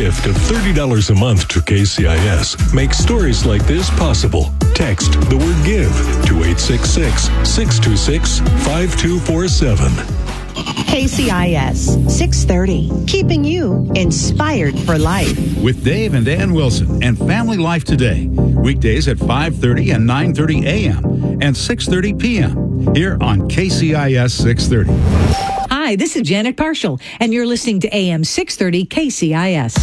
gift of $30 a month to KCIS. Make stories like this possible. Text the word GIVE to 866-626-5247. KCIS 630, keeping you inspired for life. With Dave and Ann Wilson and Family Life Today. Weekdays at 5:30 and 9:30 a.m. and 6:30 p.m. here on KCIS 630. Hi, this is Janet Parshall, and you're listening to AM 630 KCIS.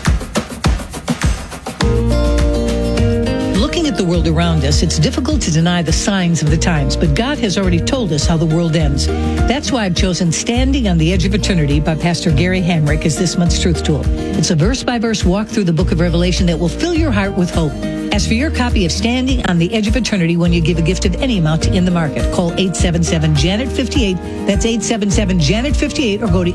Looking at the world around us, it's difficult to deny the signs of the times, but God has already told us how the world ends. That's why I've chosen Standing on the Edge of Eternity by Pastor Gary Hamrick as this month's Truth Tool. It's a verse-by-verse walk through the book of Revelation that will fill your heart with hope. Ask for your copy of Standing on the Edge of Eternity when you give a gift of any amount to In the Market. Call 877-JANET-58. That's 877-JANET-58, or go to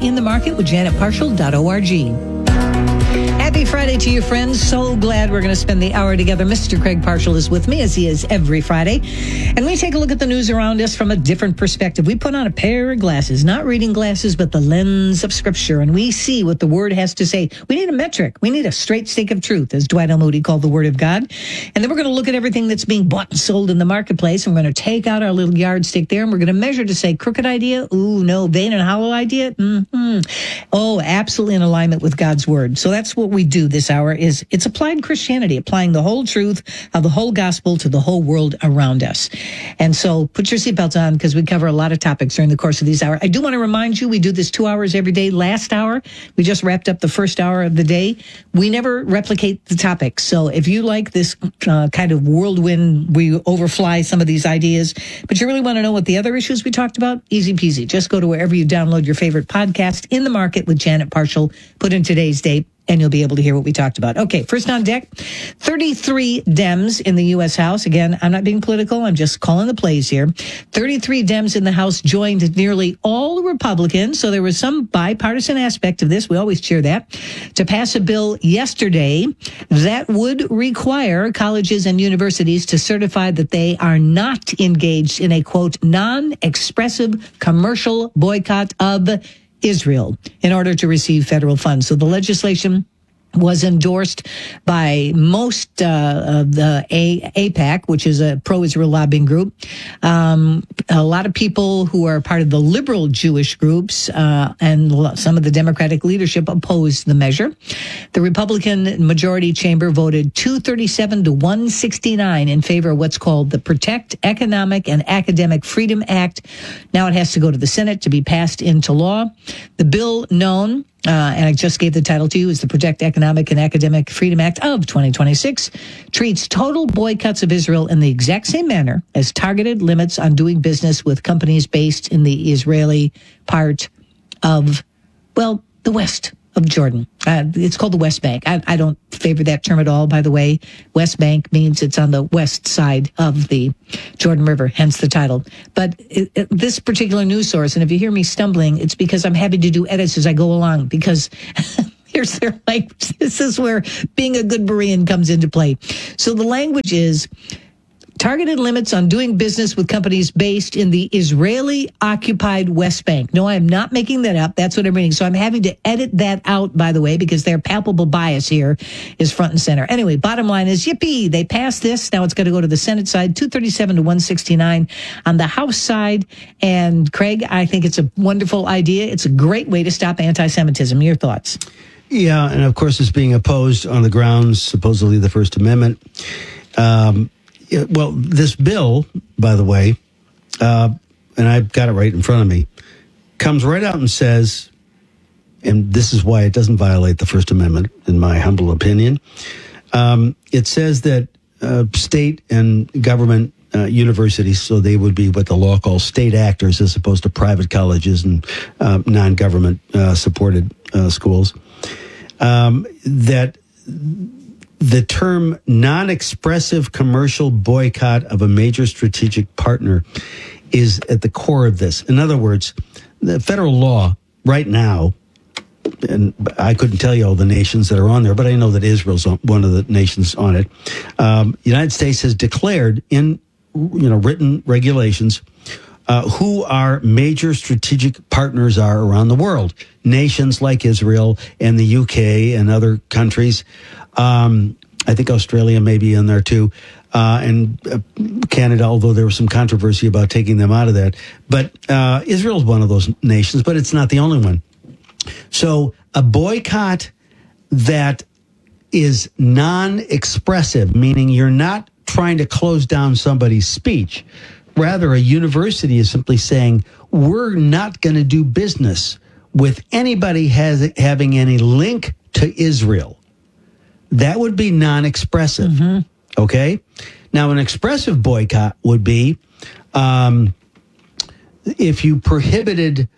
inthemarketwithjanetparshall.org. Happy Friday to you, friends. So glad we're going to spend the hour together. Mr. Craig Parshall is with me, as he is every Friday. And we take a look at the news around us from a different perspective. We put on a pair of glasses, not reading glasses, but the lens of Scripture, and we see what the Word has to say. We need a metric. We need a straight stick of truth, as Dwight L. Moody called the Word of God. And then we're going to look at everything that's being bought and sold in the marketplace, and we're going to take out our little yardstick there, and we're going to measure to say, crooked idea? Ooh, no. Vain and hollow idea? Oh, absolutely in alignment with God's Word. So that's what we do this hour. It's applied Christianity, applying the whole truth of the whole gospel to the whole world around us. And so put your seatbelts on, because we cover a lot of topics during the course of these hours. I do want to remind you, we do this 2 hours every day. Last hour, we just wrapped up the first hour of the day. We never replicate the topics. So if you like this kind of whirlwind, we overfly some of these ideas, but you really want to know what the other issues we talked about, easy peasy. Just go to wherever you download your favorite podcast, In the Market with Janet Parshall, put in today's date, and you'll be able to hear what we talked about. Okay, first on deck, 33 Dems in the U.S. House. Again, I'm not being political. I'm just calling the plays here. 33 Dems in the House joined nearly all Republicans, so there was some bipartisan aspect of this. We always cheer that. To pass a bill yesterday that would require colleges and universities to certify that they are not engaged in a, quote, non-expressive commercial boycott of Israel in order to receive federal funds. So the legislation was endorsed by most of the AIPAC, which is a pro-Israel lobbying group. A lot of people who are part of the liberal Jewish groups and some of the Democratic leadership opposed the measure. The Republican majority chamber voted 237 to 169 in favor of what's called the Protect Economic and Academic Freedom Act. Now it has to go to the Senate to be passed into law. The bill known, and I just gave the title to you, is the Protect Economic and Academic Freedom Act of 2026, treats total boycotts of Israel in the exact same manner as targeted limits on doing business with companies based in the Israeli part of, well, the west of Jordan. It's called the West Bank. I don't favor that term at all, by the way. West Bank means it's on the west side of the Jordan River, hence the title. But this particular news source, and if you hear me stumbling, it's because I'm happy to do edits as I go along, because here's their language. This is where being a good Berean comes into play. So the language is targeted limits on doing business with companies based in the Israeli-occupied West Bank. No, I'm not making that up. That's what I'm reading. So I'm having to edit that out, by the way, because their palpable bias here is front and center. Anyway, bottom line is, yippee, they passed this. Now it's going to go to the Senate side, 237 to 169 on the House side. And Craig, I think it's a wonderful idea. It's a great way to stop anti-Semitism. Your thoughts? Yeah, and of course it's being opposed on the grounds, supposedly the First Amendment. Well, this bill, by the way, and I've got it right in front of me, comes right out and says, and this is why it doesn't violate the First Amendment, in my humble opinion. It says that state and government universities, so they would be what the law calls state actors as opposed to private colleges and non-government supported schools, that the term non-expressive commercial boycott of a major strategic partner is at the core of this. In other words, the federal law right now, and I couldn't tell you all the nations that are on there, but I know that Israel's one of the nations on it. The United States has declared in written regulations who our major strategic partners are around the world. Nations like Israel and the UK and other countries. I think Australia may be in there too. And Canada, although there was some controversy about taking them out of that. But Israel's one of those nations, but it's not the only one. So a boycott that is non-expressive, meaning you're not trying to close down somebody's speech. Rather, a university is simply saying, we're not going to do business with anybody having any link to Israel. That would be non-expressive. Mm-hmm. Okay? Now, an expressive boycott would be if you prohibited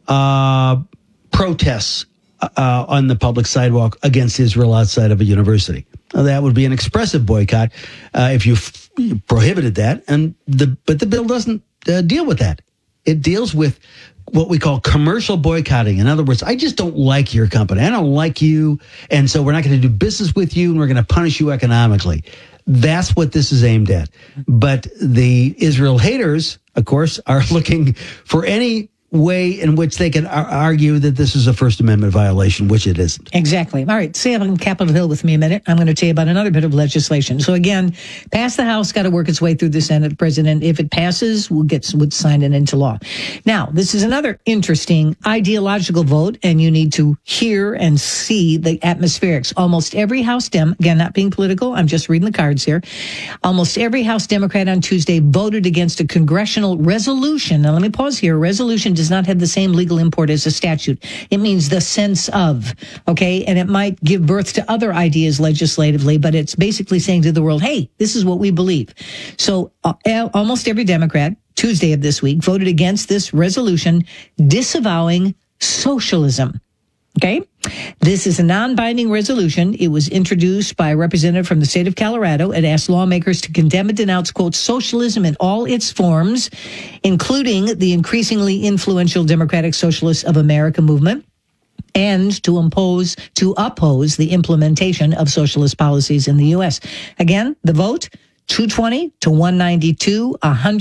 protests on the public sidewalk against Israel outside of a university. Now, that would be an expressive boycott if you prohibited that. But the bill doesn't deal with that. It deals with what we call commercial boycotting. In other words, I just don't like your company. I don't like you. And so we're not going to do business with you and we're going to punish you economically. That's what this is aimed at. But the Israel haters, of course, are looking for any way in which they can argue that this is a First Amendment violation, which it isn't. Exactly. All right, stay on Capitol Hill with me a minute. I'm going to tell you about another bit of legislation. So again, pass the House, got to work its way through the Senate. The President, if it passes, would sign it into law. Now, this is another interesting ideological vote, and you need to hear and see the atmospherics. Almost every House Dem, again, not being political, I'm just reading the cards here. Almost every House Democrat on Tuesday voted against a congressional resolution. Now, let me pause here. A resolution does not have the same legal import as a statute. It means the sense of, okay? And it might give birth to other ideas legislatively, but it's basically saying to the world, hey, this is what we believe. So almost every Democrat, Tuesday of this week, voted against this resolution disavowing socialism. Okay? This is a non-binding resolution. It was introduced by a representative from the state of Colorado. It asked lawmakers to condemn and denounce, quote, socialism in all its forms, including the increasingly influential Democratic Socialists of America movement, and to oppose the implementation of socialist policies in the U.S. Again, the vote, 220 to 192,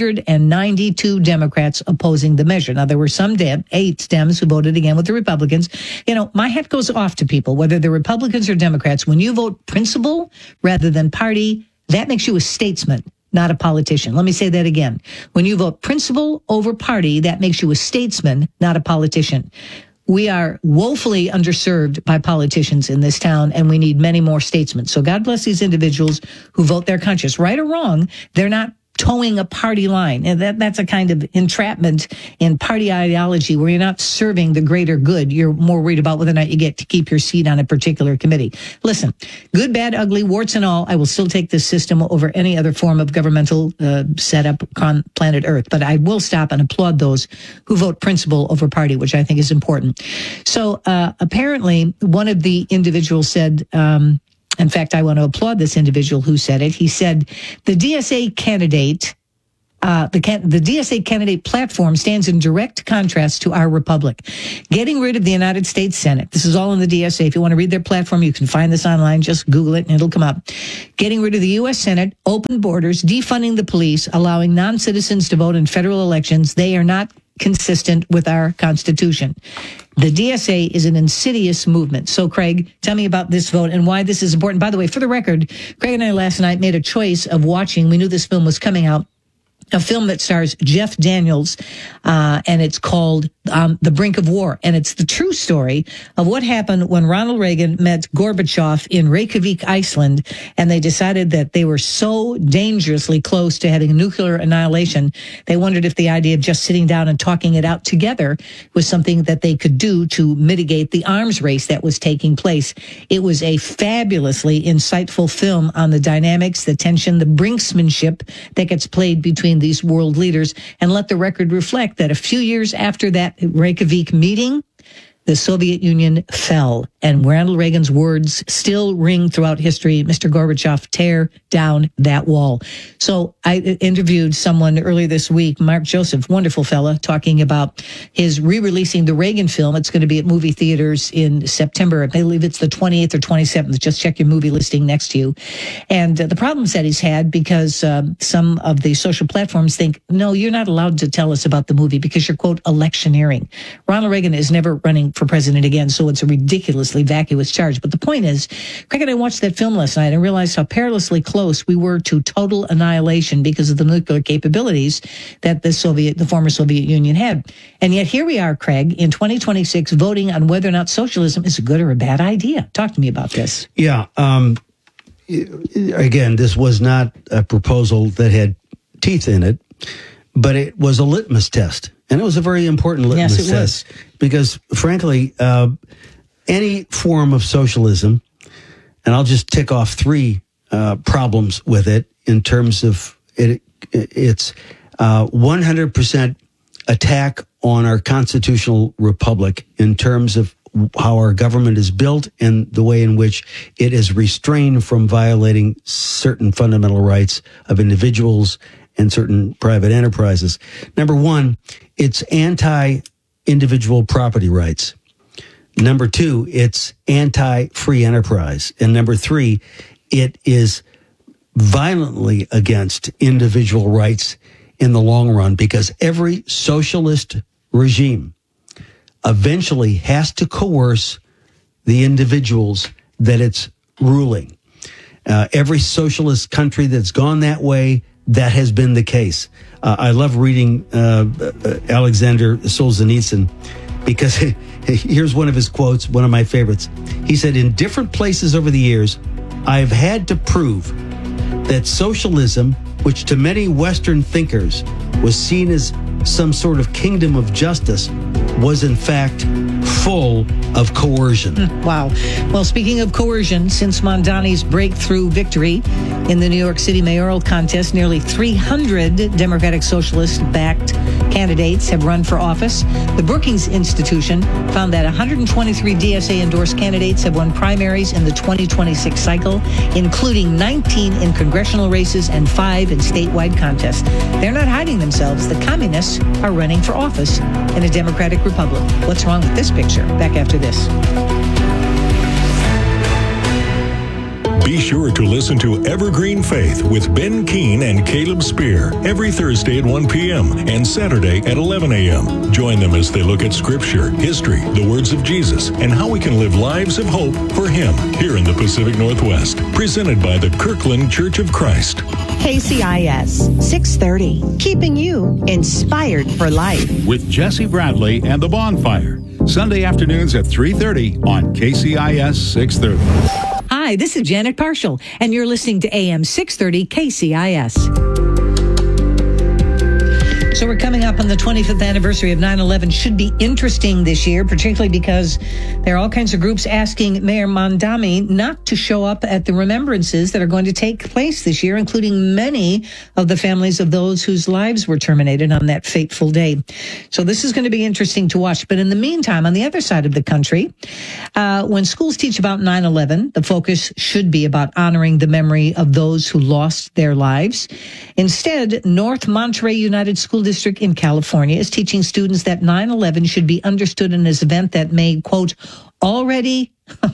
192 Democrats opposing the measure. Now, there were some 8 Dems who voted again with the Republicans. You know, my hat goes off to people, whether they're Republicans or Democrats. When you vote principle rather than party, that makes you a statesman, not a politician. Let me say that again. When you vote principle over party, that makes you a statesman, not a politician. We are woefully underserved by politicians in this town, and we need many more statesmen. So God bless these individuals who vote their conscience. Right or wrong, they're not towing a party line. And that's a kind of entrapment in party ideology where you're not serving the greater good. You're more worried about whether or not you get to keep your seat on a particular committee. Listen, good, bad, ugly, warts and all, I will still take this system over any other form of governmental setup on planet Earth. But I will stop and applaud those who vote principle over party, which I think is important. So apparently, one of the individuals said, in fact, I want to applaud this individual who said it. He said, the DSA candidate, the DSA candidate platform stands in direct contrast to our republic. Getting rid of the United States Senate. This is all in the DSA. If you want to read their platform, you can find this online. Just Google it and it'll come up. Getting rid of the U.S. Senate, open borders, defunding the police, allowing non-citizens to vote in federal elections. They are not consistent with our Constitution. The DSA is an insidious movement. So, Craig, tell me about this vote and why this is important. By the way, for the record, Craig and I last night made a choice of watching, we knew this film was coming out, a film that stars Jeff Daniels, and it's called The Brink of War. And it's the true story of what happened when Ronald Reagan met Gorbachev in Reykjavik, Iceland, and they decided that they were so dangerously close to having nuclear annihilation, they wondered if the idea of just sitting down and talking it out together was something that they could do to mitigate the arms race that was taking place. It was a fabulously insightful film on the dynamics, the tension, the brinksmanship that gets played between these world leaders. And let the record reflect that a few years after that Reykjavik meeting, the Soviet Union fell, and Ronald Reagan's words still ring throughout history. Mr. Gorbachev, tear down that wall. So I interviewed someone earlier this week, Mark Joseph, wonderful fella, talking about his re-releasing the Reagan film. It's going to be at movie theaters in September. I believe it's the 28th or 27th. Just check your movie listing next to you. And the problems that he's had because some of the social platforms think, no, you're not allowed to tell us about the movie because you're, quote, electioneering. Ronald Reagan is never running for president again, so it's a ridiculously vacuous charge. But the point is, Craig and I watched that film last night and realized how perilously close we were to total annihilation because of the nuclear capabilities that the former Soviet Union had. And yet here we are, Craig, in 2026, voting on whether or not socialism is a good or a bad idea. Talk to me about this. Yeah. Again, this was not a proposal that had teeth in it, but it was a litmus test. And it was a very important litmus test because, frankly, any form of socialism, and I'll just tick off three problems with it in terms of it's 100% attack on our constitutional republic in terms of how our government is built and the way in which it is restrained from violating certain fundamental rights of individuals and certain private enterprises. Number one, it's anti-individual property rights. Number two, it's anti-free enterprise. And number three, it is violently against individual rights in the long run because every socialist regime eventually has to coerce the individuals that it's ruling. Every socialist country that's gone that way, that has been the case. I love reading Alexander Solzhenitsyn because here's one of his quotes, one of my favorites. He said, in different places over the years, I've had to prove that socialism, which to many Western thinkers was seen as some sort of kingdom of justice, was in fact full of coercion. Wow. Well, speaking of coercion, since Mondani's breakthrough victory in the New York City mayoral contest, nearly 300 Democratic Socialist-backed candidates have run for office. The Brookings Institution found that 123 DSA-endorsed candidates have won primaries in the 2026 cycle, including 19 in congressional races and 5 in statewide contests. They're not hiding themselves. The communists are running for office in a democratic republic. What's wrong with this picture? Back after this. Be sure to listen to Evergreen Faith with Ben Keene and Caleb Spear every Thursday at 1 p.m. and Saturday at 11 a.m. Join them as they look at Scripture, history, the words of Jesus, and how we can live lives of hope for Him here in the Pacific Northwest. Presented by the Kirkland Church of Christ. KCIS 630, keeping you inspired for life. With Jesse Bradley and The Bonfire. Sunday afternoons at 3:30 on KCIS 630. Hi, this is Janet Parshall, and you're listening to AM 630 KCIS. So we're coming up on the 25th anniversary of 9/11. Should be interesting this year, particularly because there are all kinds of groups asking Mayor Mondani not to show up at the remembrances that are going to take place this year, including many of the families of those whose lives were terminated on that fateful day. So this is going to be interesting to watch. But in the meantime, on the other side of the country, when schools teach about 9/11, the focus should be about honoring the memory of those who lost their lives. Instead, North Monterey United School District in California is teaching students that 9/11 should be understood in as an event that made, quote, already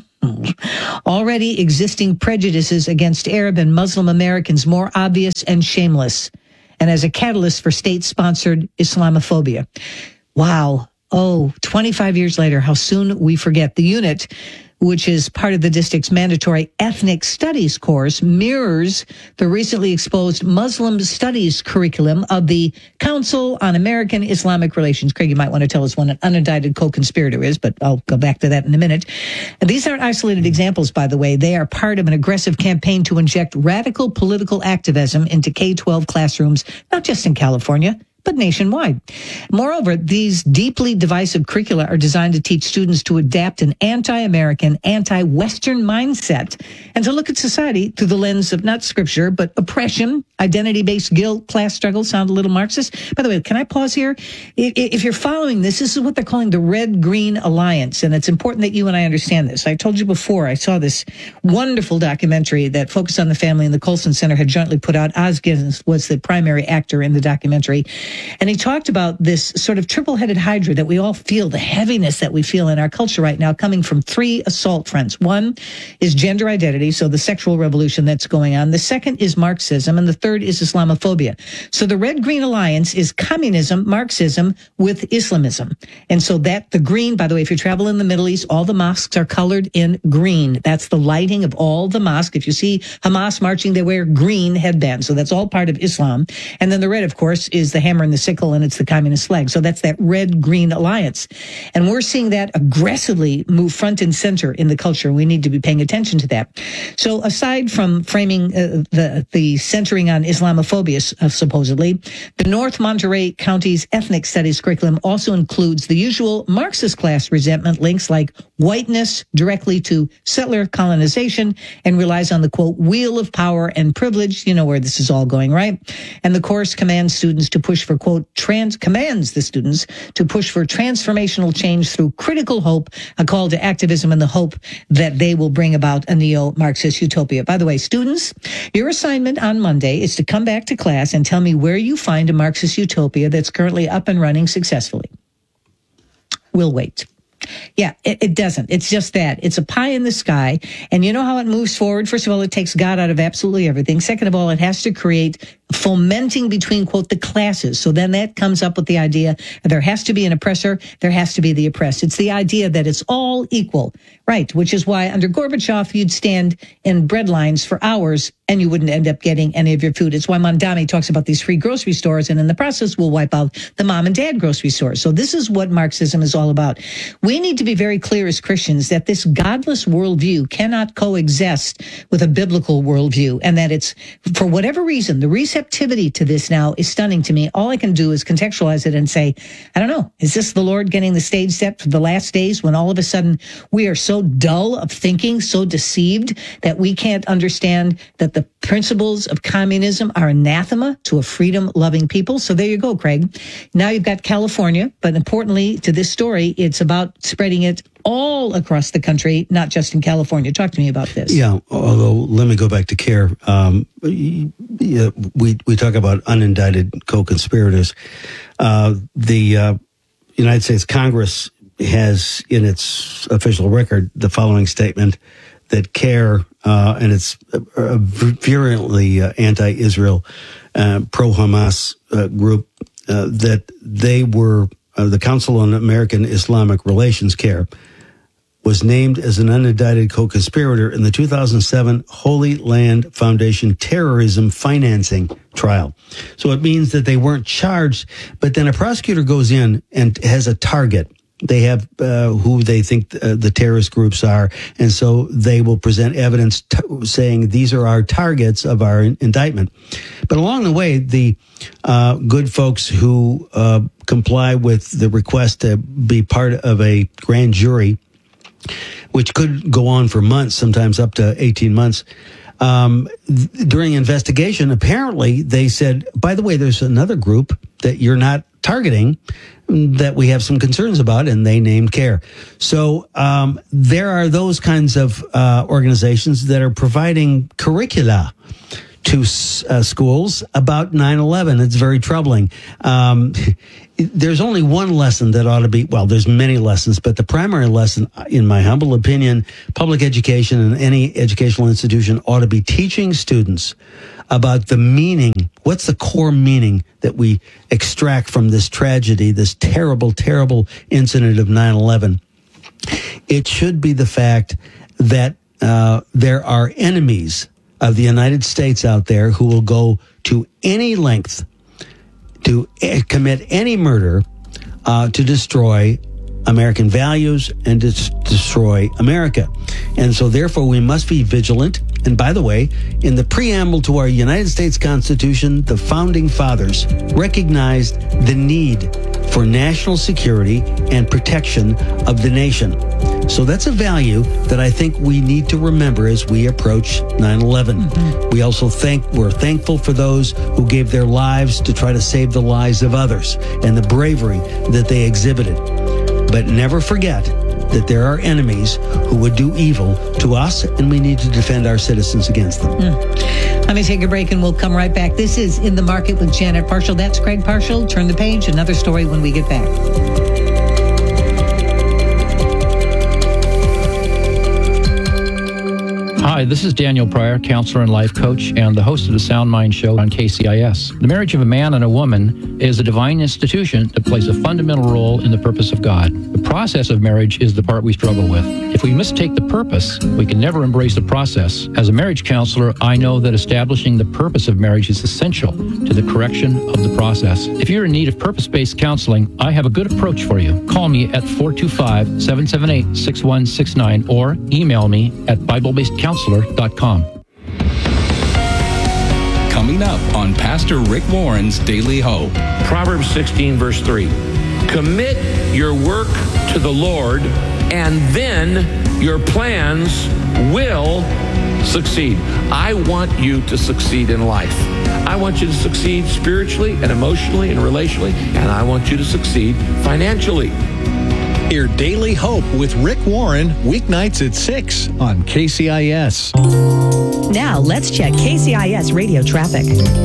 existing prejudices against Arab and Muslim Americans more obvious and shameless, and as a catalyst for state-sponsored Islamophobia. Wow. 25 years later, how soon we forget. The unit, which is part of the district's mandatory ethnic studies course, mirrors the recently exposed Muslim studies curriculum of the Council on American Islamic Relations. Craig, you might want to tell us what an unindicted co-conspirator is, but I'll go back to that in a minute. And these aren't isolated examples, by the way. They are part of an aggressive campaign to inject radical political activism into K-12 classrooms, not just in California, but nationwide. Moreover, these deeply divisive curricula are designed to teach students to adapt an anti-American, anti-Western mindset and to look at society through the lens of not scripture, but oppression, identity-based guilt, class struggle. Sound a little Marxist? By the way, can I pause here? If you're following this is what they're calling the Red-Green Alliance, and it's important that you and I understand this. I told you before, I saw this wonderful documentary that focused on the family and the Colson Center had jointly put out. Oz Giddens was the primary actor in the documentary. And he talked about this sort of triple-headed hydra that we all feel, the heaviness that we feel in our culture right now, coming from three assault fronts. One is gender identity, so the sexual revolution that's going on. The second is Marxism, and the third is Islamophobia. So the Red-Green Alliance is communism, Marxism with Islamism. And so that, the green, by the way, if you travel in the Middle East, all the mosques are colored in green. That's the lighting of all the mosques. If you see Hamas marching, they wear green headbands. So that's all part of Islam. And then the red, of course, is the hammer and the sickle, and it's the communist flag. So that's that Red-Green Alliance. And we're seeing that aggressively move front and center in the culture. We need to be paying attention to that. So aside from framing the centering on Islamophobia, supposedly, the North Monterey County's ethnic studies curriculum also includes the usual Marxist class resentment links like whiteness directly to settler colonization and relies on the, quote, wheel of power and privilege. You know where this is all going, right? And the course commands students to push for, quote, commands the students to push for transformational change through critical hope, a call to activism and the hope that they will bring about a neo-Marxist utopia. By the way, students, your assignment on Monday is to come back to class and tell me where you find a Marxist utopia that's currently up and running successfully. We'll wait. Yeah, it doesn't. It's just that. It's a pie in the sky. And you know how it moves forward? First of all, it takes God out of absolutely everything. Second of all, it has to create fomenting between, quote, the classes. So then that comes up with the idea there has to be an oppressor, there has to be the oppressed. It's the idea that it's all equal, right? Which is why under Gorbachev, you'd stand in bread lines for hours and you wouldn't end up getting any of your food. It's why Mondani talks about these free grocery stores, and in the process, we'll wipe out the mom and dad grocery stores. So this is what Marxism is all about. We need to be very clear as Christians that this godless worldview cannot coexist with a biblical worldview, and that it's, for whatever reason, the receptivity to this now is stunning to me. All I can do is contextualize it and say, I don't know, is this the Lord getting the stage set for the last days when all of a sudden we are so dull of thinking, so deceived that we can't understand that the principles of communism are anathema to a freedom-loving people? So there you go, Craig. Now you've got California, but importantly to this story, it's about spreading it all across the country, not just in California. Talk to me about this. Yeah, although let me go back to CARE. We talk about unindicted co-conspirators. The United States Congress has in its official record the following statement that CARE, and it's a virulently anti-Israel, pro-Hamas group, that they were, the Council on American Islamic Relations, CARE, was named as an unindicted co-conspirator in the 2007 Holy Land Foundation terrorism financing trial. So it means that they weren't charged, but then a prosecutor goes in and has a target. They have who they think the terrorist groups are, and so they will present evidence saying these are our targets of our indictment. But along the way, the good folks who comply with the request to be part of a grand jury, which could go on for months, sometimes up to 18 months, during investigation, apparently they said, by the way, there's another group that you're not targeting that we have some concerns about, and they named CARE. So there are those kinds of organizations that are providing curricula to schools about 9/11. It's very troubling. There's only one lesson that ought to be, well, there's many lessons, but the primary lesson, in my humble opinion, public education and any educational institution ought to be teaching students about the meaning. What's the core meaning that we extract from this tragedy, this terrible, terrible incident of 9/11? It should be the fact that there are enemies of the United States out there who will go to any length to commit any murder to destroy American values and to destroy America. And so therefore we must be vigilant And by the way, in the preamble to our United States Constitution, the Founding Fathers recognized the need for national security and protection of the nation. So that's a value that I think we need to remember as we approach 9/11. We also we're thankful for those who gave their lives to try to save the lives of others and the bravery that they exhibited. But never forget that there are enemies who would do evil to us, and we need to defend our citizens against them. Let me take a break, and we'll come right back. This is In the Market with Janet Parshall. That's Craig Parshall. Turn the page. Another story when we get back. Hi, this is Daniel Pryor, counselor and life coach, and the host of the Sound Mind Show on KCIS. The marriage of a man and a woman is a divine institution that plays a fundamental role in the purpose of God. The process of marriage is the part we struggle with. If we mistake the purpose, we can never embrace the process. As a marriage counselor, I know that establishing the purpose of marriage is essential to the correction of the process. If you're in need of purpose-based counseling, I have a good approach for you. Call me at 425-778-6169 or email me at BibleBasedCounselor.com. Coming up on Pastor Rick Warren's Daily Hope. Proverbs 16, verse 3. Commit your work to the Lord, and then your plans will succeed. I want you to succeed in life. I want you to succeed spiritually and emotionally and relationally, and I want you to succeed financially. Hear Daily Hope with Rick Warren, weeknights at 6 on KCIS. Now let's check KCIS radio traffic.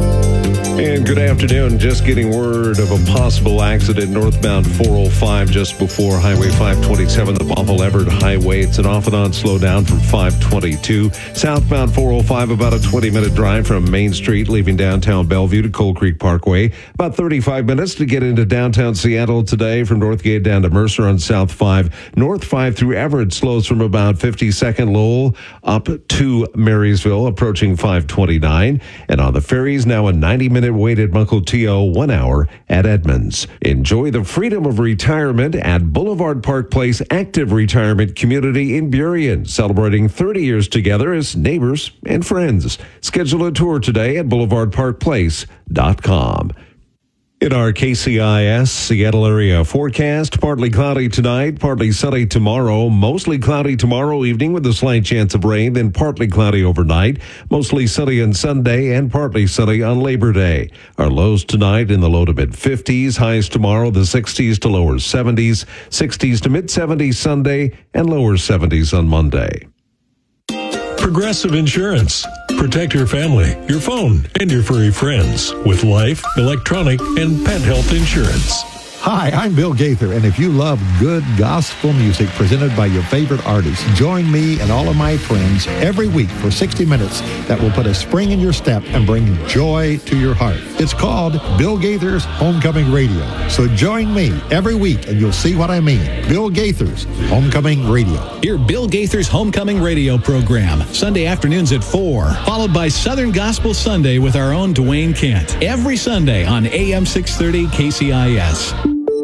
And good afternoon. Just getting word of a possible accident northbound 405 just before Highway 527, the Bothell Everett Highway. It's an off and on slowdown from 522. Southbound 405, about a 20-minute drive from Main Street, leaving downtown Bellevue to Coal Creek Parkway. About 35 minutes to get into downtown Seattle today from Northgate down to Mercer on South 5. North 5 through Everett slows from about 52nd Lowell up to Marysville, approaching 529. And on the ferries, now a 90-minute wait at Mukilteo, 1 hour at Edmonds. Enjoy the freedom of retirement at Boulevard Park Place Active Retirement Community in Burien, celebrating 30 years together as neighbors and friends. Schedule a tour today at boulevardparkplace.com. In our KCIS Seattle area forecast, partly cloudy tonight, partly sunny tomorrow, mostly cloudy tomorrow evening with a slight chance of rain, then partly cloudy overnight, mostly sunny on Sunday and partly sunny on Labor Day. Our lows tonight in the low to mid-50s, highs tomorrow the 60s to lower 70s, 60s to mid-70s Sunday, and lower 70s on Monday. Progressive Insurance. Protect your family, your phone, and your furry friends with life, electronic, and pet health insurance. Hi, I'm Bill Gaither, and if you love good gospel music presented by your favorite artists, join me and all of my friends every week for 60 minutes that will put a spring in your step and bring joy to your heart. It's called Bill Gaither's Homecoming Radio. So join me every week and you'll see what I mean. Bill Gaither's Homecoming Radio. Hear Bill Gaither's Homecoming Radio program, Sunday afternoons at 4, followed by Southern Gospel Sunday with our own Dwayne Kent, every Sunday on AM 630 KCIS.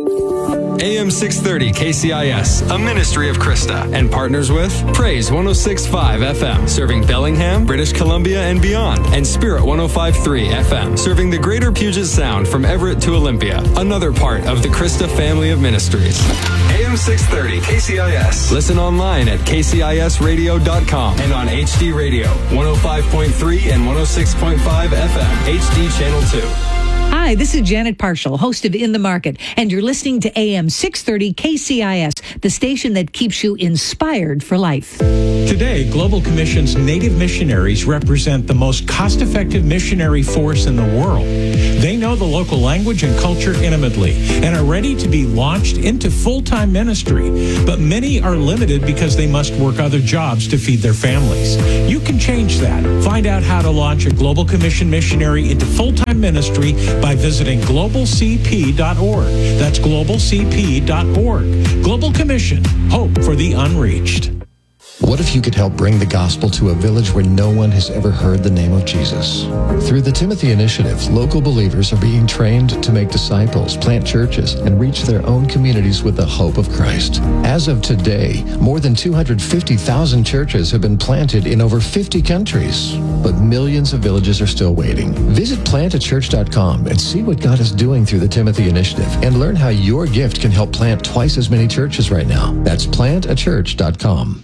AM 630 KCIS, a ministry of Krista, and partners with Praise 106.5 FM, serving Bellingham, British Columbia, and beyond, and Spirit 105.3 FM, serving the greater Puget Sound from Everett to Olympia, another part of the Krista family of ministries. AM 630 KCIS. Listen online at kcisradio.com and on HD Radio, 105.3 and 106.5 FM, HD Channel 2. Hi, this is Janet Parshall, host of In the Market, and you're listening to AM 630 KCIS, the station that keeps you inspired for life. Today, Global Commission's Native missionaries represent the most cost-effective missionary force in the world. They know the local language and culture intimately and are ready to be launched into full-time ministry, but many are limited because they must work other jobs to feed their families. You can change that. Find out how to launch a Global Commission missionary into full-time ministry by visiting globalcp.org. That's globalcp.org. Global Commission, hope for the unreached. What if you could help bring the gospel to a village where no one has ever heard the name of Jesus? Through the Timothy Initiative, local believers are being trained to make disciples, plant churches, and reach their own communities with the hope of Christ. As of today, more than 250,000 churches have been planted in over 50 countries, but millions of villages are still waiting. Visit plantachurch.com and see what God is doing through the Timothy Initiative and learn how your gift can help plant twice as many churches right now. That's plantachurch.com.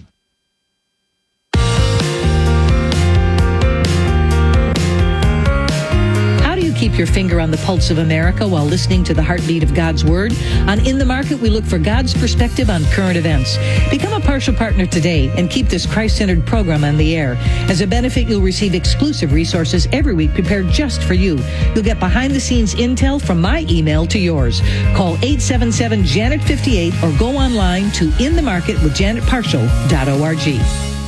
Keep your finger on the pulse of America while listening to the heartbeat of God's Word. On In the Market, we look for God's perspective on current events. Become a partial partner today and keep this Christ-centered program on the air. As a benefit, you'll receive exclusive resources every week prepared just for you. You'll get behind-the-scenes intel from my email to yours. Call 877-JANET58 or go online to inthemarketwithjanetpartial.org.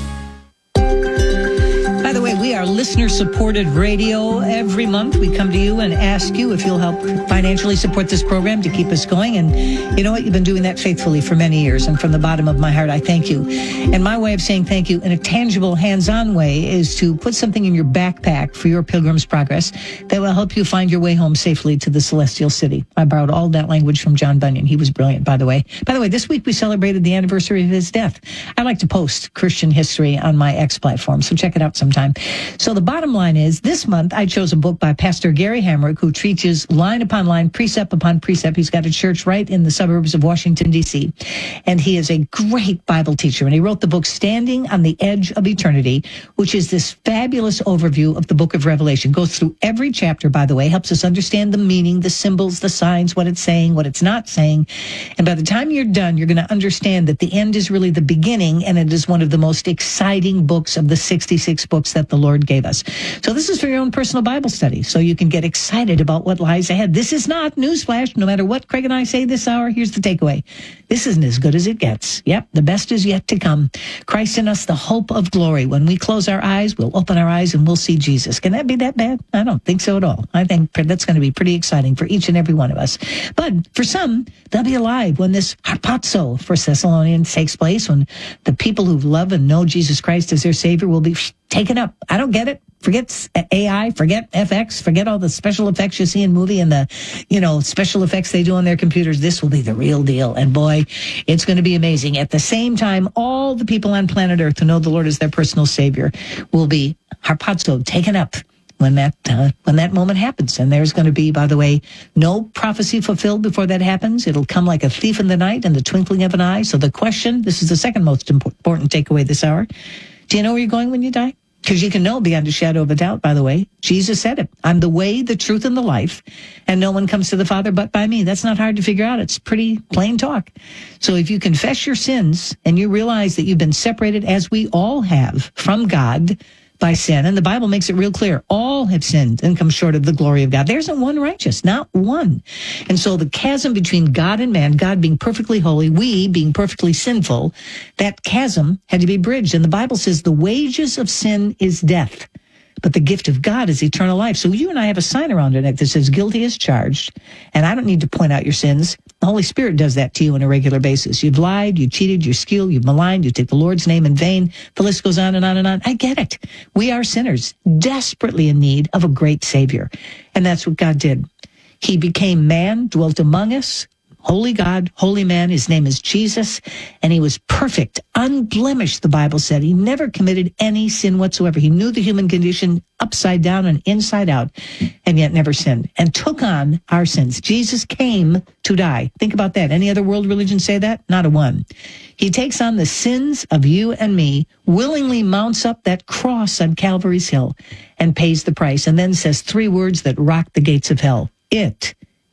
By the way, we are listener-supported radio. Every month we come to you and ask you if you'll help financially support this program to keep us going. And you know what? You've been doing that faithfully for many years. And from the bottom of my heart, I thank you. And my way of saying thank you in a tangible, hands-on way is to put something in your backpack for your Pilgrim's Progress that will help you find your way home safely to the Celestial City. I borrowed all that language from John Bunyan. He was brilliant, by the way. By the way, this week we celebrated the anniversary of his death. I like to post Christian history on my X platform, so check it out sometime. So the bottom line is, this month I chose a book by Pastor Gary Hamrick, who teaches line upon line, precept upon precept. He's got a church right in the suburbs of Washington, D.C., and he is a great Bible teacher. And he wrote the book Standing on the Edge of Eternity, which is this fabulous overview of the book of Revelation. Goes through every chapter, by the way, helps us understand the meaning, the symbols, the signs, what it's saying, what it's not saying. And by the time you're done, you're going to understand that the end is really the beginning, and it is one of the most exciting books of the 66 books that the Lord gave us. So this is for your own personal Bible study, so you can get excited about what lies ahead. This is not, newsflash, no matter what Craig and I say this hour, here's the takeaway. This isn't as good as it gets. Yep, the best is yet to come. Christ in us, the hope of glory. When we close our eyes, we'll open our eyes and we'll see Jesus. Can that be that bad? I don't think so at all. I think that's going to be pretty exciting for each and every one of us. But for some, they'll be alive when this harpazo, 1 Thessalonians, takes place, when the people who love and know Jesus Christ as their Savior will be taken up. I don't get it. Forget AI, forget FX, forget all the special effects you see in movie and the, special effects they do on their computers. This will be the real deal. And boy, it's going to be amazing. At the same time, all the people on planet Earth who know the Lord as their personal Savior will be harpazo, taken up when that moment happens. And there's going to be, by the way, no prophecy fulfilled before that happens. It'll come like a thief in the night in the twinkling of an eye. So the question, this is the second most important takeaway this hour. Do you know where you're going when you die? Because you can know beyond a shadow of a doubt, by the way. Jesus said it. I'm the way, the truth, and the life, and no one comes to the Father but by me. That's not hard to figure out. It's pretty plain talk. So if you confess your sins and you realize that you've been separated, as we all have, from God by sin, and the Bible makes it real clear, all have sinned and come short of the glory of God. There isn't one righteous, not one. And so the chasm between God and man, God being perfectly holy, we being perfectly sinful, that chasm had to be bridged. And the Bible says the wages of sin is death, but the gift of God is eternal life. So you and I have a sign around our neck that says guilty as charged, and I don't need to point out your sins. The Holy Spirit does that to you on a regular basis. You've lied, you cheated, you steal, you've maligned, you take the Lord's name in vain. The list goes on and on and on. I get it. We are sinners, desperately in need of a great Savior. And that's what God did. He became man, dwelt among us, holy God, holy man. His name is Jesus, and he was perfect, unblemished, the Bible said. He never committed any sin whatsoever. He knew the human condition upside down and inside out, and yet never sinned, and took on our sins. Jesus came to die. Think about that. Any other world religion say that? Not a one. He takes on the sins of you and me, willingly mounts up that cross on Calvary's Hill, and pays the price, and then says three words that rock the gates of hell. It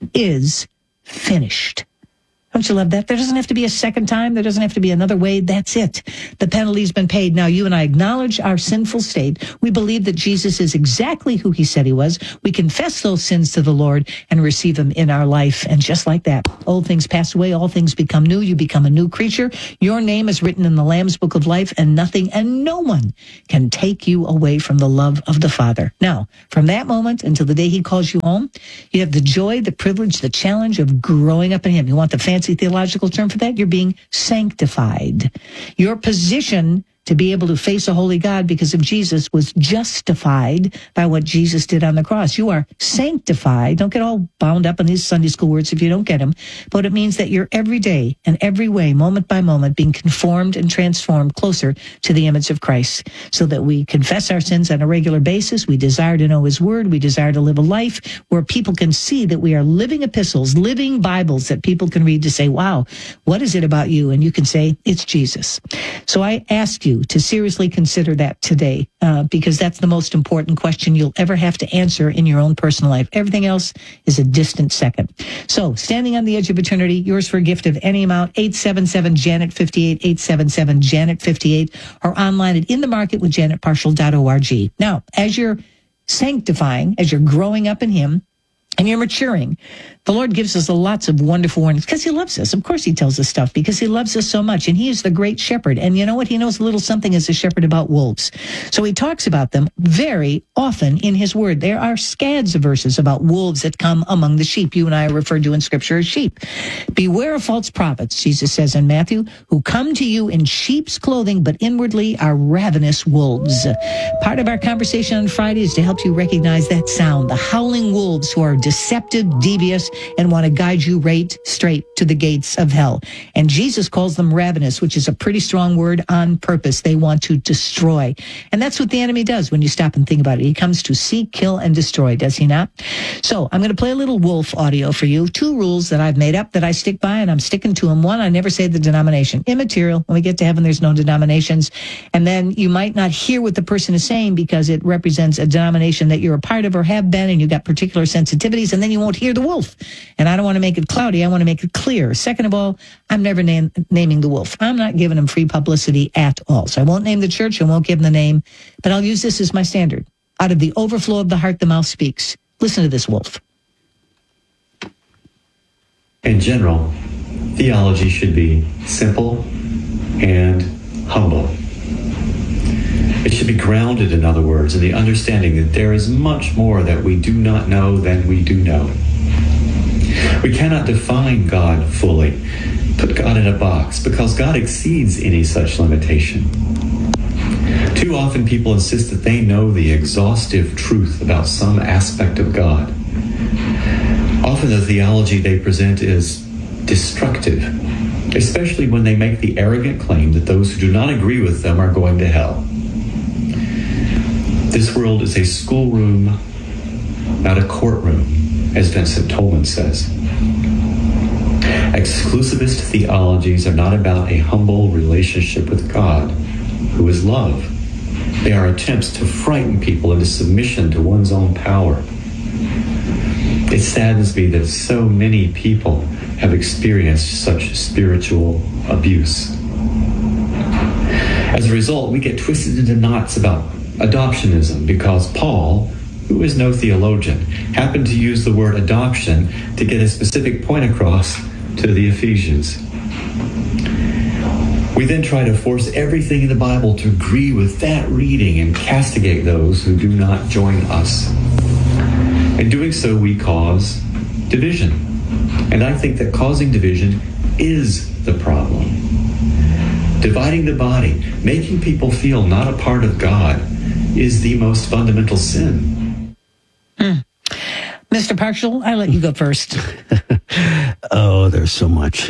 is finished. Don't you love that? There doesn't have to be a second time. There doesn't have to be another way. That's it. The penalty's been paid. Now, you and I acknowledge our sinful state. We believe that Jesus is exactly who he said he was. We confess those sins to the Lord and receive him in our life. And just like that, old things pass away, all things become new. You become a new creature. Your name is written in the Lamb's Book of Life, and nothing and no one can take you away from the love of the Father. Now, from that moment until the day he calls you home, you have the joy, the privilege, the challenge of growing up in him. You want the fancy theological term for that? You're being sanctified. Your position to be able to face a holy God because of Jesus was justified by what Jesus did on the cross. You are sanctified. Don't get all bound up in these Sunday school words if you don't get them. But it means that you're every day and every way, moment by moment, being conformed and transformed closer to the image of Christ so that we confess our sins on a regular basis. We desire to know his word. We desire to live a life where people can see that we are living epistles, living Bibles that people can read to say, wow, what is it about you? And you can say, it's Jesus. So I ask you to seriously consider that today, because that's the most important question you'll ever have to answer in your own personal life. Everything else is a distant second. So, standing on the edge of eternity, yours for a gift of any amount, 877-JANET-58, 877-JANET-58, or online at inthemarketwithjanetparshall.org. Now, as you're sanctifying, as you're growing up in him, and you're maturing, the Lord gives us lots of wonderful warnings because he loves us. Of course he tells us stuff because he loves us so much. And he is the great shepherd. And you know what? He knows a little something as a shepherd about wolves. So he talks about them very often in his word. There are scads of verses about wolves that come among the sheep. You and I are referred to in scripture as sheep. Beware of false prophets, Jesus says in Matthew, who come to you in sheep's clothing, but inwardly are ravenous wolves. Part of our conversation on Friday is to help you recognize that sound, the howling wolves who are deceptive, devious, and want to guide you right straight to the gates of hell. And Jesus calls them ravenous, which is a pretty strong word on purpose. They want to destroy. And that's what the enemy does when you stop and think about it. He comes to seek, kill, and destroy, does he not? So I'm going to play a little wolf audio for you. 2 rules that I've made up that I stick by, and I'm sticking to them. 1, I never say the denomination. Immaterial. When we get to heaven, there's no denominations. And then you might not hear what the person is saying because it represents a denomination that you're a part of or have been, and you got particular sensitivities, and then you won't hear the wolf. And I don't want to make it cloudy. I want to make it clear. Second of all, I'm never naming the wolf. I'm not giving him free publicity at all. So I won't name the church. I won't give him the name. But I'll use this as my standard. Out of the overflow of the heart, the mouth speaks. Listen to this wolf. In general, theology should be simple and humble. It should be grounded, in other words, in the understanding that there is much more that we do not know than we do know. We cannot define God fully, put God in a box, because God exceeds any such limitation. Too often people insist that they know the exhaustive truth about some aspect of God. Often the theology they present is destructive, especially when they make the arrogant claim that those who do not agree with them are going to hell. This world is a schoolroom, not a courtroom, as Vincent Tolman says. Exclusivist theologies are not about a humble relationship with God, who is love. They are attempts to frighten people into submission to one's own power. It saddens me that so many people have experienced such spiritual abuse. As a result, we get twisted into knots about adoptionism because Paul, who is no theologian, happened to use the word adoption to get a specific point across to the Ephesians. We then try to force everything in the Bible to agree with that reading and castigate those who do not join us. In doing so, we cause division. And I think that causing division is the problem. Dividing the body, making people feel not a part of God, is the most fundamental sin. Mr. Parshall, I let you go first. Oh, there's so much.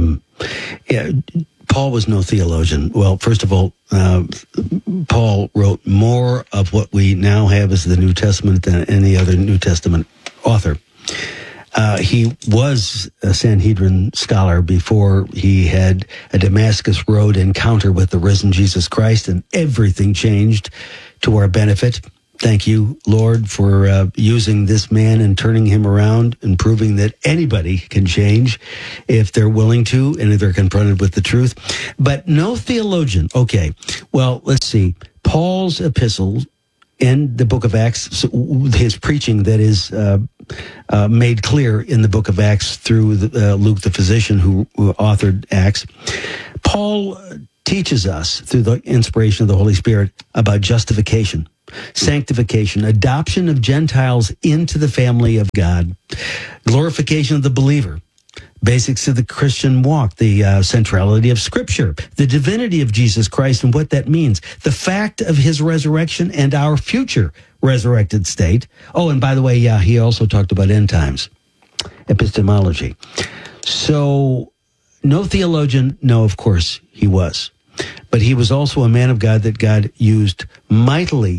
Paul was no theologian. Well, first of all, Paul wrote more of what we now have as the New Testament than any other New Testament author. He was a Sanhedrin scholar before he had a Damascus Road encounter with the risen Jesus Christ, and everything changed to our benefit. Thank you, Lord, for using this man and turning him around and proving that anybody can change if they're willing to and if they're confronted with the truth. But no theologian. Okay, well, let's see. Paul's epistles in the book of Acts, his preaching that is made clear in the book of Acts through Luke the physician who authored Acts. Paul teaches us through the inspiration of the Holy Spirit about justification, sanctification, adoption of Gentiles into the family of God, glorification of the believer, basics of the Christian walk, the centrality of Scripture, the divinity of Jesus Christ and what that means, the fact of his resurrection and our future resurrected state. Oh, and by the way, he also talked about end times, epistemology. So, no theologian, no, of course he was. But he was also a man of God that God used mightily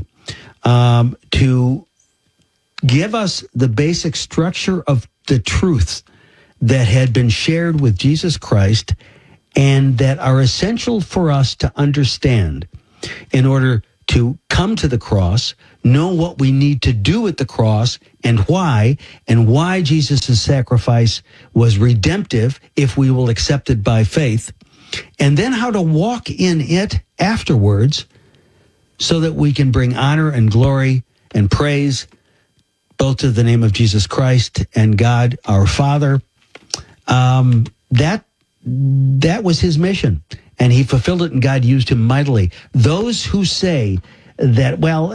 to give us the basic structure of the truths that had been shared with Jesus Christ and that are essential for us to understand in order to come to the cross, know what we need to do at the cross and why Jesus' sacrifice was redemptive if we will accept it by faith, and then how to walk in it afterwards so that we can bring honor and glory and praise both to the name of Jesus Christ and God, our Father. That was his mission, and he fulfilled it, and God used him mightily. Those who say that, well,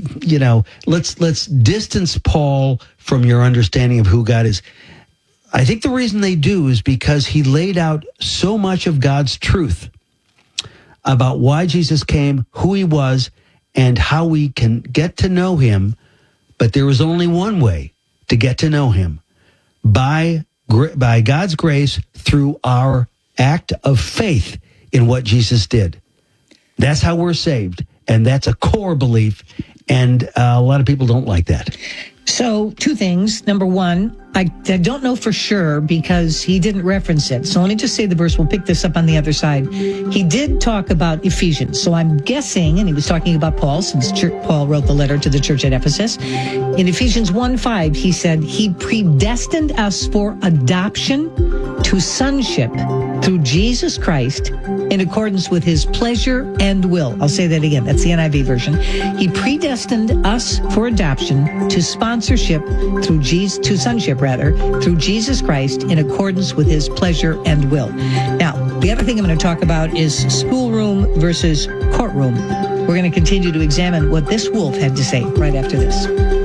let's distance Paul from your understanding of who God is, I think the reason they do is because he laid out so much of God's truth about why Jesus came, who he was, and how we can get to know him. But there is only one way to get to know him, by God's grace through our act of faith in what Jesus did. That's how we're saved, and that's a core belief, and a lot of people don't like that. So, two things. Number one, I don't know for sure because he didn't reference it. So let me just say the verse. We'll pick this up on the other side. He did talk about Ephesians. So I'm guessing, and he was talking about Paul, since Paul wrote the letter to the church at Ephesus. In Ephesians 1:5, he said, he predestined us for adoption to sonship through Jesus Christ in accordance with his pleasure and will. I'll say that again. That's the NIV version. He predestined us for adoption to sponsorship to sonship through Jesus Christ in accordance with his pleasure and will. Now, the other thing I'm going to talk about is schoolroom versus courtroom. We're going to continue to examine what this wolf had to say right after this.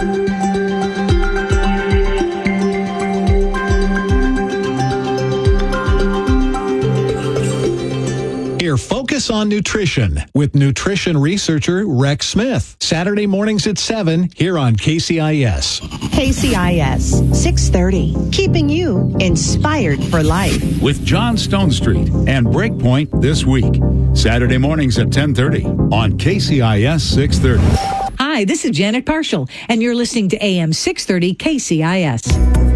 Hear Focus on Nutrition with nutrition researcher Rex Smith. Saturday mornings at 7 here on KCIS. KCIS 630, keeping you inspired for life. With John Stone Street and Breakpoint this week. Saturday mornings at 10:30 on KCIS 630. Hi, this is Janet Parshall, and you're listening to AM 630 KCIS.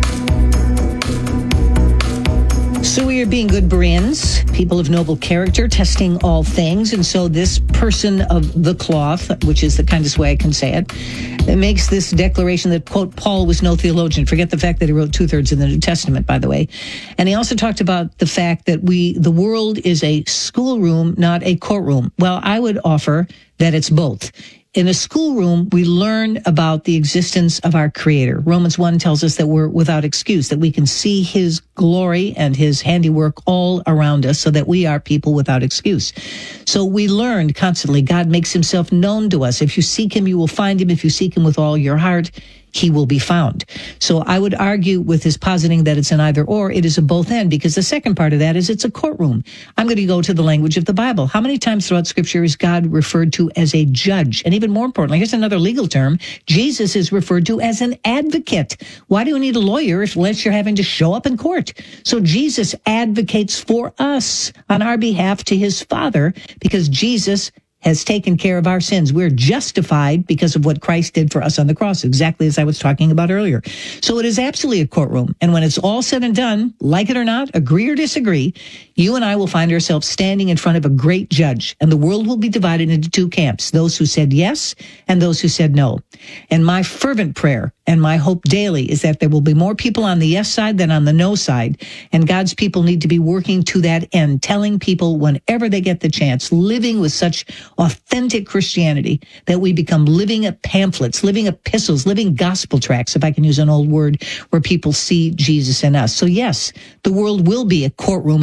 So we are being good Bereans, people of noble character, testing all things. And so this person of the cloth, which is the kindest way I can say it, makes this declaration that, quote, Paul was no theologian. Forget the fact that he wrote 2/3 of the New Testament, by the way. And he also talked about the fact that the world is a schoolroom, not a courtroom. Well, I would offer that it's both. In a schoolroom, we learn about the existence of our Creator. Romans 1 tells us that we're without excuse, that we can see his glory and his handiwork all around us, so that we are people without excuse. So we learn constantly. God makes himself known to us. If you seek him, you will find him. If you seek him with all your heart, he will be found. So I would argue with his positing that it's an either or, it is a both and, because the second part of that is it's a courtroom. I'm going to go to the language of the Bible. How many times throughout Scripture is God referred to as a judge? And even more importantly, here's another legal term. Jesus is referred to as an advocate. Why do you need a lawyer unless you're having to show up in court? So Jesus advocates for us on our behalf to his Father, because Jesus has taken care of our sins. We're justified because of what Christ did for us on the cross, exactly as I was talking about earlier. So it is absolutely a courtroom. And when it's all said and done, like it or not, agree or disagree, you and I will find ourselves standing in front of a great judge, and the world will be divided into two camps, those who said yes and those who said no. And my fervent prayer and my hope daily is that there will be more people on the yes side than on the no side. And God's people need to be working to that end, telling people whenever they get the chance, living with such authentic Christianity that we become living pamphlets, living epistles, living gospel tracts, if I can use an old word, where people see Jesus in us. So yes, the world will be a courtroom at some point.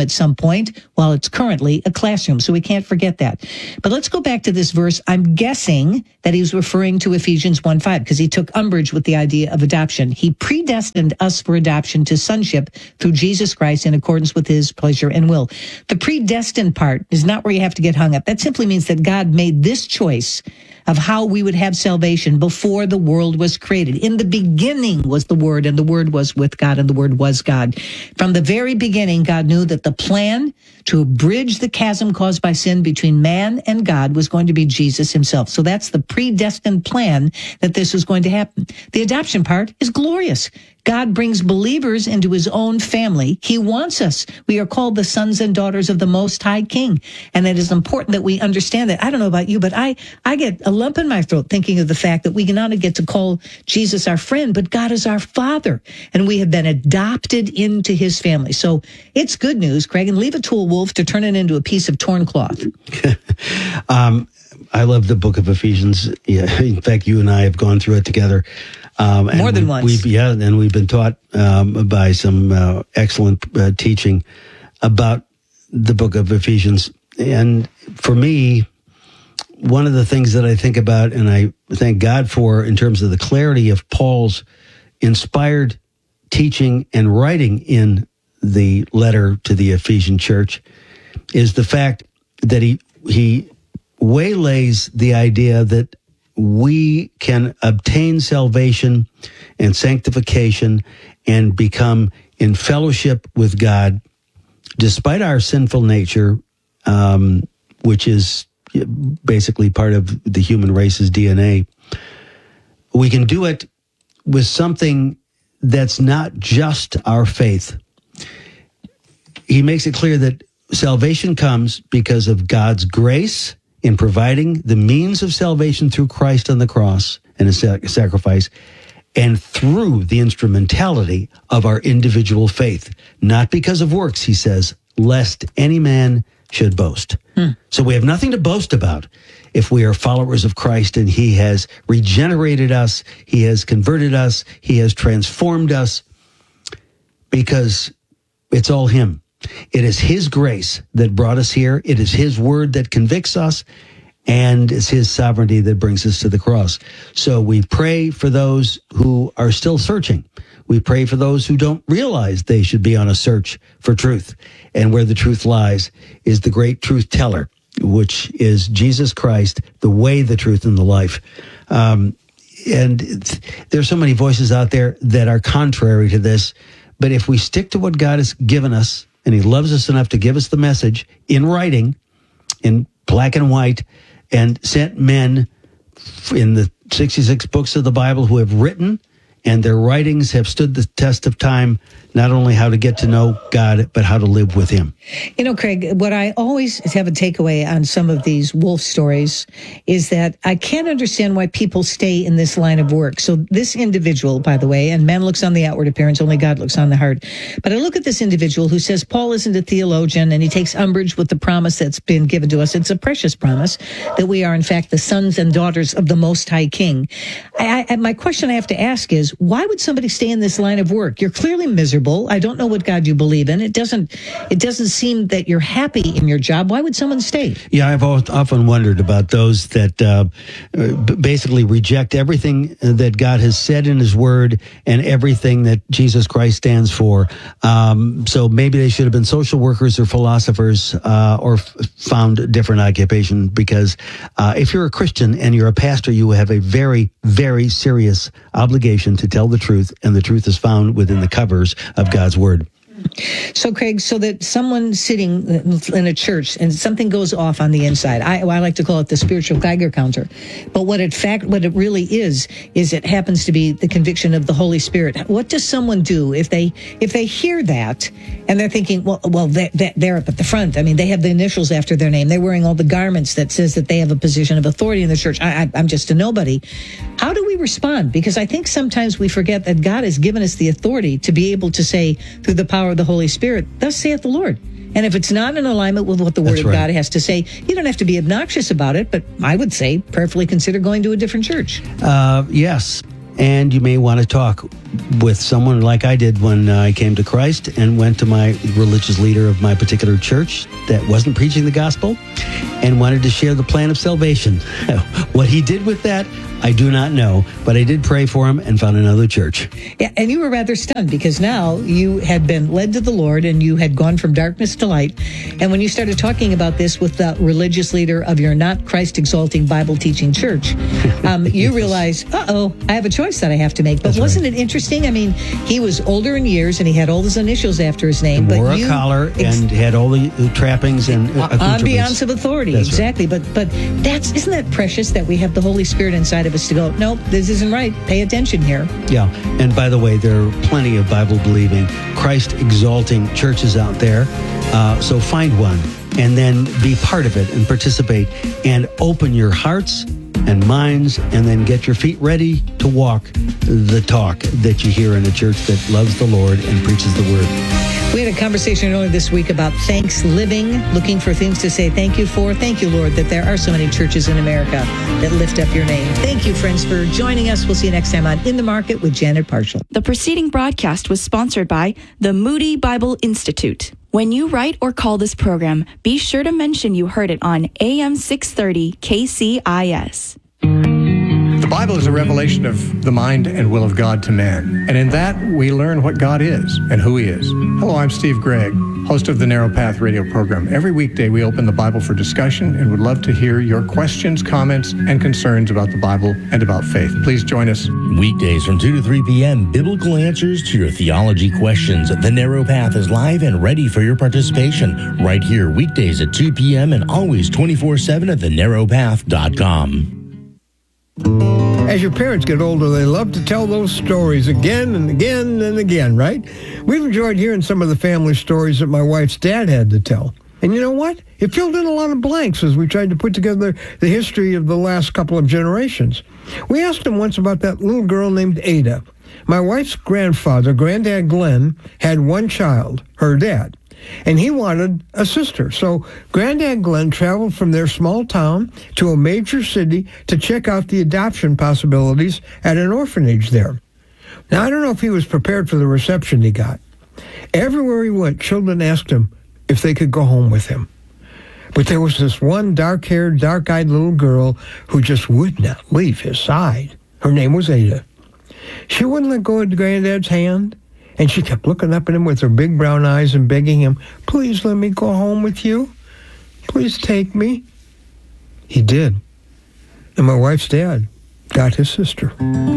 point while it's currently a classroom. So we can't forget that. But let's go back to this verse. I'm guessing that he was referring to Ephesians 1:5 because he took umbrage with the idea of adoption. He predestined us for adoption to sonship through Jesus Christ in accordance with his pleasure and will. The predestined part is not where you have to get hung up. That simply means that God made this choice of how we would have salvation before the world was created. In the beginning was the Word, and the Word was with God, and the Word was God. From the very beginning, God knew that the plan to bridge the chasm caused by sin between man and God was going to be Jesus himself. So that's the predestined plan that this is going to happen. The adoption part is glorious. God brings believers into his own family. He wants us. We are called the sons and daughters of the Most High King. And it is important that we understand that. I don't know about you, but I get a lump in my throat thinking of the fact that we can not only get to call Jesus our friend, but God is our Father. And we have been adopted into his family. So it's good news, Craig, and leave it to a wolf to turn it into a piece of torn cloth. I love the book of Ephesians. Yeah, in fact, you and I have gone through it together. More than once. And we've been taught by some excellent teaching about the book of Ephesians. And for me, one of the things that I think about, and I thank God for in terms of the clarity of Paul's inspired teaching and writing in the letter to the Ephesian church, is the fact that he waylays the idea that we can obtain salvation and sanctification and become in fellowship with God despite our sinful nature, which is basically part of the human race's DNA. We can do it with something that's not just our faith. He makes it clear that salvation comes because of God's grace in providing the means of salvation through Christ on the cross and his sacrifice, and through the instrumentality of our individual faith. Not because of works, he says, lest any man should boast. So we have nothing to boast about if we are followers of Christ, and he has regenerated us, he has converted us, he has transformed us, because it's all him. It is his grace that brought us here. It is his word that convicts us, and it's his sovereignty that brings us to the cross. So we pray for those who are still searching. We pray for those who don't realize they should be on a search for truth. And where the truth lies is the great truth teller, which is Jesus Christ, the way, the truth, and the life. And there's so many voices out there that are contrary to this. But if we stick to what God has given us, and he loves us enough to give us the message in writing, in black and white, and sent men in the 66 books of the Bible who have written, and their writings have stood the test of time, not only how to get to know God, but how to live with him. You know, Craig, what I always have a takeaway on some of these wolf stories is that I can't understand why people stay in this line of work. So this individual, by the way, and man looks on the outward appearance, only God looks on the heart. But I look at this individual who says Paul isn't a theologian, and he takes umbrage with the promise that's been given to us. It's a precious promise that we are, in fact, the sons and daughters of the Most High King. My question I have to ask is, why would somebody stay in this line of work? You're clearly miserable. I don't know what God you believe in. It doesn't seem that you're happy in your job. Why would someone stay? Yeah, I've often wondered about those that basically reject everything that God has said in his word and everything that Jesus Christ stands for. So maybe they should have been social workers or philosophers or found a different occupation, because if you're a Christian and you're a pastor, you have a very, very serious obligation to tell the truth, and the truth is found within the covers of God's word. So, Craig, so that someone sitting in a church and something goes off on the inside, I like to call it the spiritual Geiger counter. But what it really is it happens to be the conviction of the Holy Spirit. What does someone do if they hear that and they're thinking, well, they're up at the front. I mean, they have the initials after their name. They're wearing all the garments that says that they have a position of authority in the church. I'm just a nobody. How do we respond? Because I think sometimes we forget that God has given us the authority to be able to say, through the power of the Holy Spirit, thus saith the Lord. And if it's not in alignment with what the Word of God has to say, you don't have to be obnoxious about it, but I would say prayerfully consider going to a different church. Yes. And you may want to talk with someone like I did when I came to Christ and went to my religious leader of my particular church that wasn't preaching the gospel and wanted to share the plan of salvation. What he did with that, I do not know, but I did pray for him and found another church. Yeah, and you were rather stunned because now you had been led to the Lord and you had gone from darkness to light. And when you started talking about this with the religious leader of your not Christ-exalting Bible-teaching church, you realized, I have a choice that I have to make. But wasn't it interesting? I mean, he was older in years and he had all his initials after his name. Wore a collar and had all the trappings and ambiance of authority. That's exactly. Right. But isn't that precious that we have the Holy Spirit inside of us to go, nope, this isn't right. Pay attention here. Yeah. And by the way, there are plenty of Bible-believing, Christ-exalting churches out there. So find one and then be part of it and participate and open your hearts and minds and then get your feet ready to walk the talk that you hear in a church that loves the Lord and preaches the word. We had a conversation earlier this week about thanks living, looking for things to say thank you for. Thank you, Lord, that there are so many churches in America that lift up your name. Thank you, friends, for joining us. We'll see you next time on In the Market with Janet Parshall. The preceding broadcast was sponsored by the Moody Bible Institute. When you write or call this program, be sure to mention you heard it on AM 630 KCIS. The Bible is a revelation of the mind and will of God to man. And in that, we learn what God is and who He is. Hello, I'm Steve Gregg, host of the Narrow Path radio program. Every weekday, we open the Bible for discussion and would love to hear your questions, comments, and concerns about the Bible and about faith. Please join us. Weekdays from 2 to 3 p.m., biblical answers to your theology questions. The Narrow Path is live and ready for your participation right here weekdays at 2 p.m. and always 24/7 at thenarrowpath.com. As your parents get older, they love to tell those stories again and again and again, right? We've enjoyed hearing some of the family stories that my wife's dad had to tell. And you know what? It filled in a lot of blanks as we tried to put together the history of the last couple of generations. We asked him once about that little girl named Ada. My wife's grandfather, Granddad Glenn, had one child, her dad. And he wanted a sister. So Granddad Glenn traveled from their small town to a major city to check out the adoption possibilities at an orphanage there. Now, I don't know if he was prepared for the reception he got. Everywhere he went, children asked him if they could go home with him. But there was this one dark-haired, dark-eyed little girl who just would not leave his side. Her name was Ada. She wouldn't let go of Granddad's hand. And she kept looking up at him with her big brown eyes and begging him, please let me go home with you. Please take me. He did. And my wife's dad got his sister.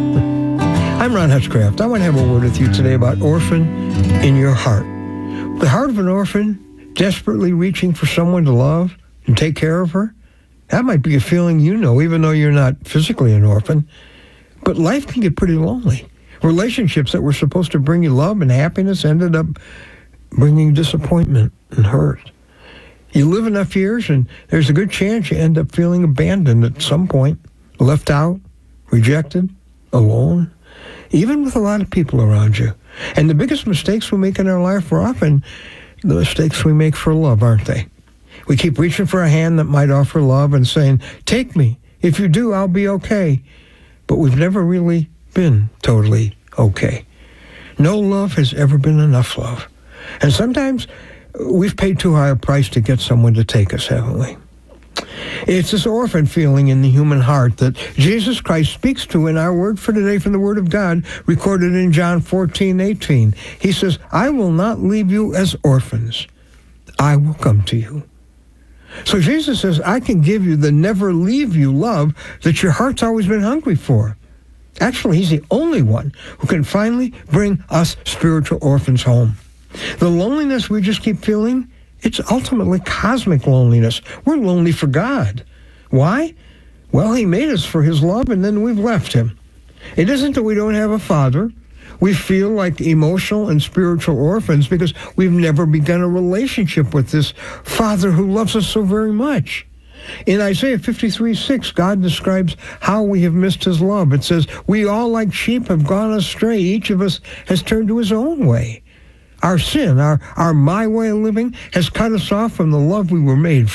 I'm Ron Hutchcraft. I want to have a word with you today about orphan in your heart. The heart of an orphan desperately reaching for someone to love and take care of her. That might be a feeling you know, even though you're not physically an orphan. But life can get pretty lonely. Relationships that were supposed to bring you love and happiness ended up bringing disappointment and hurt. You live enough years and there's a good chance you end up feeling abandoned at some point, left out, rejected, alone, even with a lot of people around you. And the biggest mistakes we make in our life are often the mistakes we make for love, aren't they? We keep reaching for a hand that might offer love and saying, take me. If you do, I'll be okay. But we've never really been totally okay. No love has ever been enough love. And sometimes we've paid too high a price to get someone to take us, haven't we? It's this orphan feeling in the human heart that Jesus Christ speaks to in our word for today from the Word of God, recorded in John 14:18. He says, I will not leave you as orphans. I will come to you. So Jesus says, I can give you the never leave you love that your heart's always been hungry for. Actually, He's the only one who can finally bring us spiritual orphans home. The loneliness we just keep feeling, it's ultimately cosmic loneliness. We're lonely for God. Why? Well, He made us for His love, and then we've left Him. It isn't that we don't have a Father. We feel like emotional and spiritual orphans because we've never begun a relationship with this Father who loves us so very much. In Isaiah 53:6, God describes how we have missed His love. It says, we all like sheep have gone astray. Each of us has turned to his own way. Our sin, our my way of living, has cut us off from the love we were made for.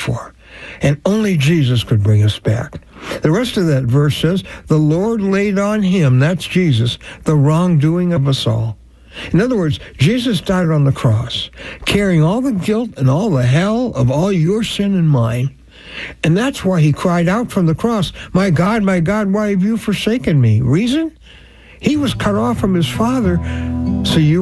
And only Jesus could bring us back. The rest of that verse says, the Lord laid on him, that's Jesus, the wrongdoing of us all. In other words, Jesus died on the cross, carrying all the guilt and all the hell of all your sin and mine. And that's why he cried out from the cross, my God, why have you forsaken me? Reason? He was cut off from his Father, so you